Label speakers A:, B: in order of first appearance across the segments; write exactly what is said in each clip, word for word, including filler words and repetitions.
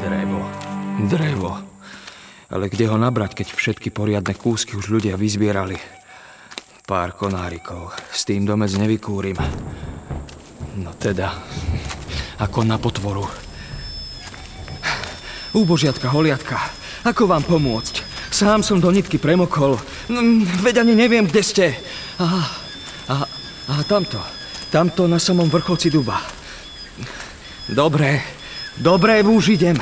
A: Drevo. Drevo. Ale kde ho nabrať, keď všetky poriadne kúsky už ľudia vyzbierali? Pár konárikov. S tým domec nevykúrim. No teda, ako na potvoru. Úbožiatka, holiatka, ako vám pomôcť? Sám som do nitky premokol. Veď ani neviem, kde ste. Aha, aha, aha, tamto. Tamto na samom vrcholci duba. Dobre, dobre, už idem.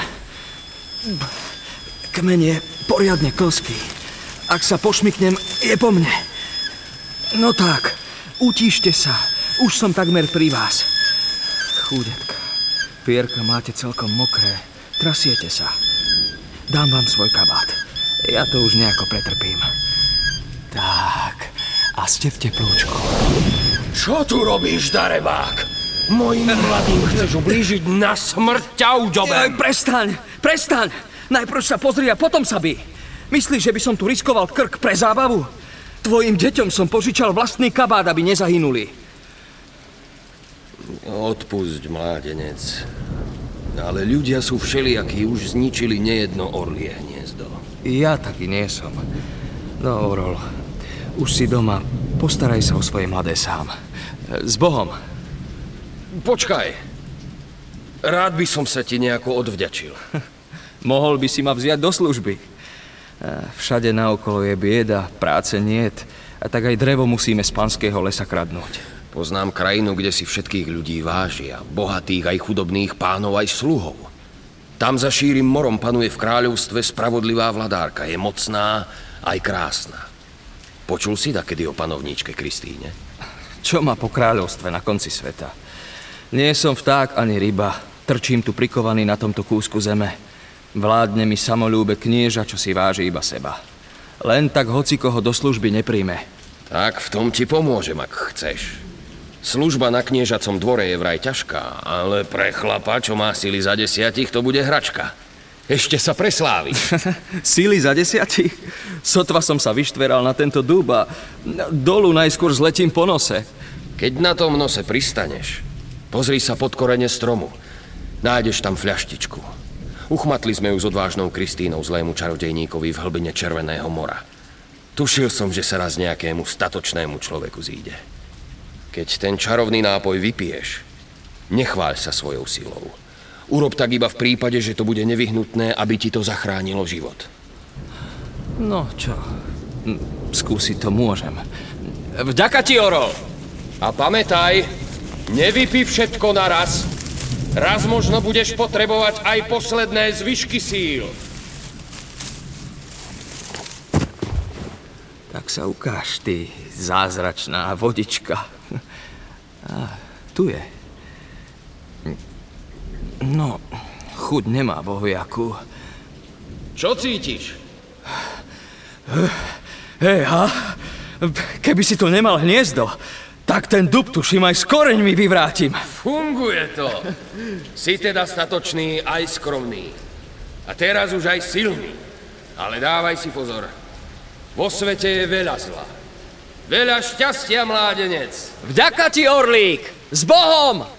A: Kmeň je poriadne klský. Ak sa pošmyknem, je po mne. No tak, utíšte sa. Už som takmer pri vás. Chúďatka, pierka máte celkom mokré. Trasiete sa. Dám vám svoj kabát. Ja to už nejako pretrpím. Tak, a ste v teplúčku.
B: Čo tu robíš, darebák? Mojim mladým chceš ublížiť, na smrť ťa uďobem.
A: Prestaň, prestaň. Najprv sa pozri a potom sa by. Myslíš, že by som tu riskoval krk pre zábavu? Tvojim deťom som požičal vlastný kabát, aby nezahynuli.
B: Odpusť, mládenec. Ale ľudia sú všelijakí, už zničili nejedno orlie hniezdo.
A: Ja taký nie som. No, Orol, už si doma. Postaraj sa o svoje mladé sám. S Bohom.
B: Počkaj. Rád by som sa ti nejako odvďačil.
A: Mohol by si ma vziať do služby. Všade naokolo je bieda, práce niet. A tak aj drevo musíme z panského lesa kradnúť.
B: Poznám krajinu, kde si všetkých ľudí vážia. Bohatých aj chudobných, pánov aj sluhov. Tam za šírim morom panuje v kráľovstve spravodlivá vladárka. Je mocná aj krásna. Počul si dakedy o panovníčke Kristíne?
A: Čo má po kráľovstve na konci sveta? Nie som vták ani ryba. Trčím tu prikovaný na tomto kúsku zeme. Vládne mi samolúbe knieža, čo si váži iba seba. Len tak hocikoho do služby nepríjme.
B: Tak v tom ti pomôžem, ak chceš. Služba na kniežacom dvore je vraj ťažká, ale pre chlapa, čo má sily za desiatich, to bude hračka. Ešte sa preslávi.
A: Sily za desiatich? Sotva som sa vyštveral na tento dúb a dolu najskôr zletím po nose.
B: Keď na tom nose pristaneš, pozri sa pod korene stromu. Nájdeš tam fľaštičku. Uchmatli sme ju s odvážnou Kristínou zlému čarodejníkovi v hlbine Červeného mora. Tušil som, že sa raz nejakému statočnému človeku zíde. Keď ten čarovný nápoj vypiješ, nechváľ sa svojou silou. Urob tak iba v prípade, že to bude nevyhnutné, aby ti to zachránilo život.
A: No čo, skúsiť to môžem. Vďaka ti, Orol!
B: A pamätaj, nevypij všetko naraz. Raz možno budeš potrebovať aj posledné zvyšky síl.
A: Tak sa ukáž, ty zázračná vodička. A, tu je. No, chuť nemá bohviaku.
B: Čo cítiš?
A: Hej, ha? Keby si tu nemal hniezdo, tak ten dub tuším aj s koreňmi vyvrátim.
B: Funguje to. Si teda statočný aj skromný. A teraz už aj silný. Ale dávaj si pozor. Vo svete je veľa zla. Veľa šťastia, mládenec.
A: Vďaka ti, Orlík! S Bohom!